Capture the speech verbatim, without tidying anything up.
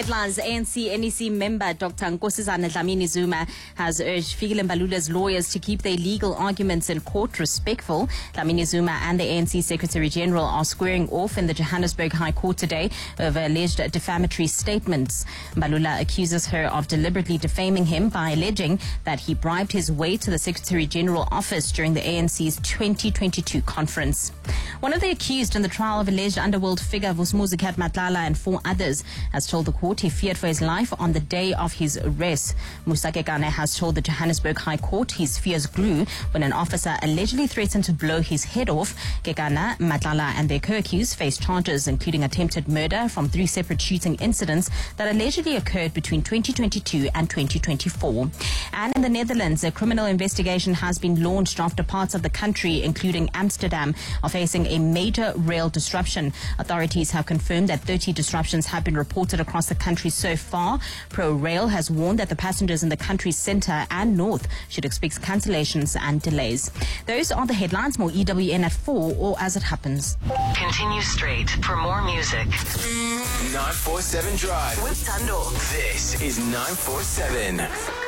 Headlines. A N C N E C member Doctor Nkosazana Dlamini Zuma has urged Fikile Mbalula's lawyers to keep their legal arguments in court respectful. Dlamini Zuma and the A N C Secretary General are squaring off in the Johannesburg High Court today over alleged defamatory statements. Mbalula accuses her of deliberately defaming him by alleging that he bribed his way to the Secretary General office during the A N C's twenty twenty-two conference. One of the accused in the trial of alleged underworld figure Vusumuzi Matlala and four others has told the court he feared for his life on the day of his arrest. Musa Kekana has told the Johannesburg High Court his fears grew when an officer allegedly threatened to blow his head off. Kekana, Matlala and their co-accused face charges including attempted murder from three separate shooting incidents that allegedly occurred between twenty twenty-two and twenty twenty-four. And in the Netherlands, a criminal investigation has been launched after parts of the country, including Amsterdam, are facing a major rail disruption. Authorities have confirmed that thirty disruptions have been reported across the country so far. ProRail has warned that the passengers in the country's centre and north should expect cancellations and delays. Those are the headlines. More E W N at four, or as it happens. Continue straight for more music. nine four seven Drive With Tando. This is nine four seven.